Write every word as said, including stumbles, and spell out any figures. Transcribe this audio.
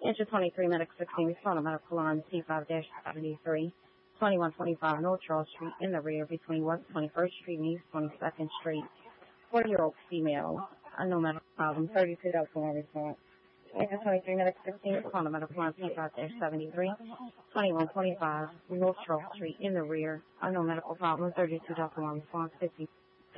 Enter twenty-three Medic sixteen, respond to medical alarm C five seventy-three, twenty-one twenty-five North Charles Street in the rear between West twenty-first Street and East twenty-second Street. forty-year-old female, unknown medical problem, thirty-two Delta one response. Enter twenty-three Medic sixteen, respond to medical alarm C five seventy-three, twenty-one twenty-five North Charles Street in the rear, unknown medical problem, thirty-two Delta one response, fifty.